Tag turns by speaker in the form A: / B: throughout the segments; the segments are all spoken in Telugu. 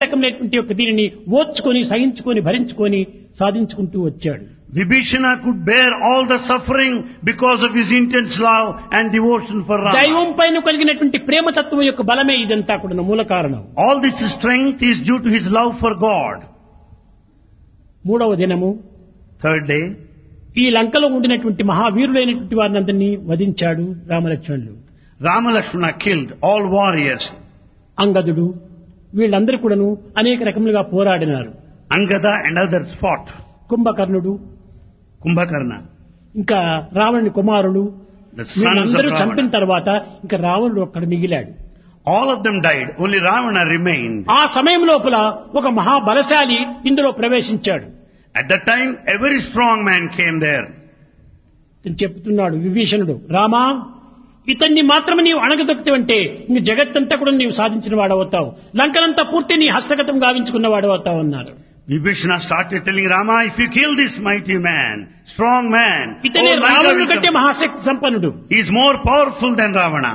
A: రకమైనటువంటి యొక్క దీనిని ఓర్చుకొని సహించుకొని భరించుకొని సాధించుకుంటూ వచ్చాడు.
B: Vibhishana could bear all the suffering because of his intense love and devotion for Rama.
A: దైవం పైన కలిగినటువంటి ప్రేమతత్వం యొక్క బలమే ఇదంతా కూడా మూల కారణం.
B: All this strength is due to his love for God.
A: మూడవ దినము,
B: Third day,
A: ఈ లంకలో ఉండినటువంటి మహావీరులైనటువంటి వారిని అందరినీ వధించాడు రామలక్ష్మణులు.
B: Rama Lakshmana killed all warriors.
A: అంగదుడు వీళ్ళందరూ కూడాను అనేక రకములుగా పోరాడినారు.
B: Angada and others fought.
A: కుంభకర్ణుడు,
B: Kumbhakarna,
A: ఇంకా రావణుని కుమారుడు,
B: the sons of
A: వీళ్ళందరూ చంపిన
B: Ravana.
A: తర్వాత ఇంకా రావణుడు ఒక్కడ మిగిలాడు.
B: All of them died. Only Ravana remained.
A: ఆ సమయం లోపల ఒక మహాబలశాలి ఇందులో ప్రవేశించాడు.
B: At that time, a very strong man came there.
A: ఇతను చెప్తున్నాడు విభీషణుడు, రామా ఇతన్ని మాత్రమే నీవు అణగదొక్కుతావంటే ఇంక జగత్తంతా కూడా నీవు సాధించిన వాడవుతావు, లంకనంతా పూర్తి నీ హస్తగతం గావించుకున్న వాడవుతావు అన్నారు.
B: Vibhishana started telling Rama, if you kill this mighty man, strong man,
A: ఇతనే
B: oh, Lanka
A: రావణుడి
B: will
A: కంటే
B: come.
A: మహాశక్తి సంపన్నుడు,
B: He is more powerful than Ravana.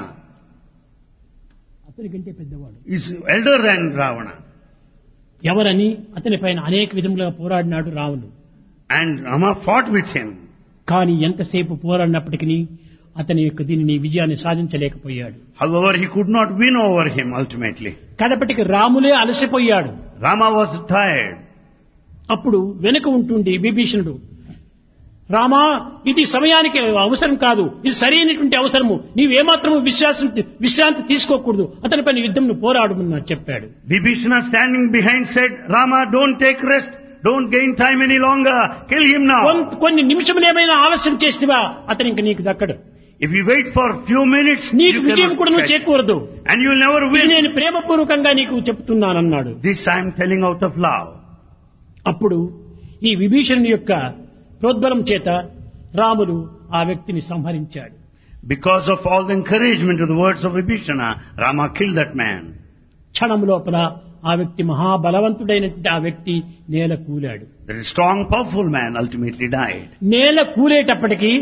A: అతని కంటే పెద్దవాడు.
B: He is elder than Ravana.
A: ఎవరని అతని పైన అనేక విధములుగా పోరాడినాడు రావణుడు.
B: And Rama fought with him.
A: కానీ ఎంతసేపు పోరాడినప్పటికీ అతని యొక్క దీనిని విజయాన్ని సాధించలేకపోయాడు.
B: However, he could not win over him ultimately.
A: కడపటికి రాములే అలసిపోయాడు.
B: Rama was tired.
A: అప్పుడు వెనుక ఉంటుండి విభీషణుడు, రామా ఇది సమయానికి అవసరం కాదు, ఇది సరైనటువంటి అవసరము, నీవేమాత్రము విశ్రాంతి తీసుకోకూడదు, అతనిపైన యుద్ధం పోరాడమని చెప్పాడు.
B: Vibhishana standing behind said, Rama, don't take rest. Don't gain time any longer. Kill him now.
A: కొన్ని నిమిషములేమైనా ఆలస్యం చేస్తేవా అతను ఇంక నీకు దక్కడు.
B: If you wait for few minutes,
A: నీకు
B: you
A: విజయం కూడా
B: cannot
A: నువ్వు
B: catch.
A: చేకూరదు.
B: And you will never
A: ఇది
B: win.
A: నేను ప్రేమపూర్వకంగా నీకు చెప్తున్నానన్నాడు.
B: This I am telling out of love.
A: అప్పుడు ఈ విభీషణుని యొక్క ప్రోద్బలం చేత రాముడు ఆ వ్యక్తిని సంహరించాడు.
B: Because of all the encouragement of the words of Vibhishana, Rama killed that man.
A: క్షణం లోపల ఆ వ్యక్తి మహాబలవంతుడైనటువంటి ఆ వ్యక్తి నేల కూలాడు.
B: That strong, powerful man ultimately died.
A: నేల కూలేటప్పటికీ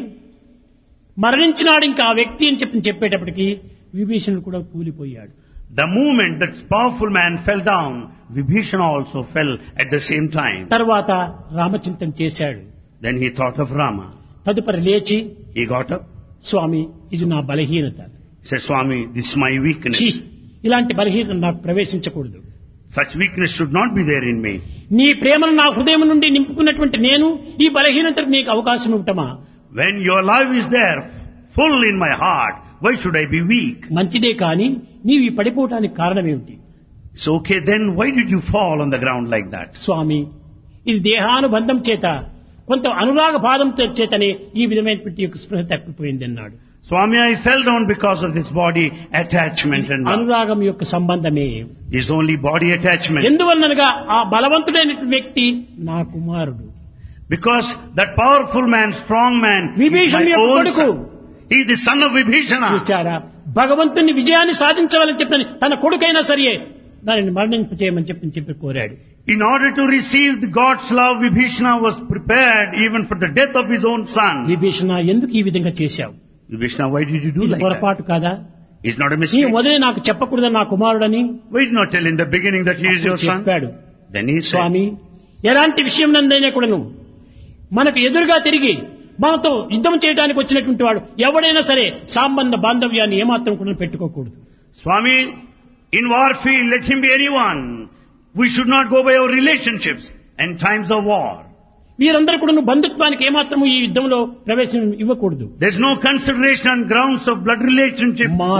A: మరణించినాడు ఇంకా ఆ వ్యక్తి అని చెప్పేటప్పటికీ విభీషణుడు కూడా కూలిపోయాడు.
B: The moment that powerful man fell down, Vibhishana also fell at the same time.
A: తర్వాత రామచింతన చేశాడు.
B: Then he thought of Rama.
A: తదుపరి లేచి,
B: He got up.
A: స్వామి ఇది నా బలహీనత,
B: He said, Swami, this is my weakness.
A: ఛీ, ఇలాంటి బలహీనత నాకు ప్రవేశించకూడదు.
B: Such weakness should not be there in me.
A: నీ ప్రేమను నా హృదయం నుండి నింపుకున్నటువంటి నేను ఈ బలహీనతకు నీకు అవకాశం ఇవ్వటమా?
B: When your love is there, full in my heart, why should I be weak?
A: మంచిదే కాని నీవు ఈ పడిపోవటానికి కారణమేమిటి?
B: It's okay, then why did you fall on the ground like that?
A: స్వామి ఇది దేహానుబంధం చేత కొంత అనురాగ బాధం చేతనే ఈ విధమైనటువంటి యొక్క స్పృహ తప్పిపోయింది అన్నాడు.
B: Swami, I fell down because of this body attachment and love.
A: అనురాగం యొక్క సంబంధమే.
B: It's only body attachment.
A: ఎందువల్లనగా ఆ బలవంతుడైనటువంటి వ్యక్తి నా కుమారుడు.
B: Because that powerful man, strong man, is
A: విభీషణుని
B: my
A: యొక్క
B: own
A: కొడుకు.
B: son. He is the son of Vibhishana.
A: చూచారా, భగవంతుని విజయాన్ని సాధించవాలని చెప్పని తన కొడుకైనా సరే దానిని మరణింపచేయమని చెప్పి కోరాడు.
B: In order to receive the God's love, Vibhishana was prepared even for the death of his own son.
A: Vibhishana ఎందుకు ఈ విధంగా చేశావు?
B: Vibhishana, why did you do
A: ఇది
B: like that?
A: పొరపాటు కాదా?
B: It's not a
A: నీ
B: mistake.
A: మొదలే నాకు చెప్పకూడదని నా కుమారుడని
B: Why did not tell in the beginning that he is your son?
A: చెప్పాడు.
B: Then he said,
A: స్వామి ఎలాంటి విషయం నందైనా కూడాను మనకు ఎదురుగా తిరిగి మనతో యుద్ధం చేయడానికి వచ్చినటువంటి వాడు ఎవడైనా సరే సంబంధ బాంధవ్యాన్ని ఏమాత్రం కూడా పెట్టుకోకూడదు.
B: Swami, in warfield, let him be anyone. We should not go by our relationships and times of war.
A: మీరందరూ కూడా బంధుత్వానికి ఏమాత్రము ఈ యుద్ధంలో ప్రవేశం ఇవ్వకూడదు.
B: There's no consideration on grounds of blood relationship.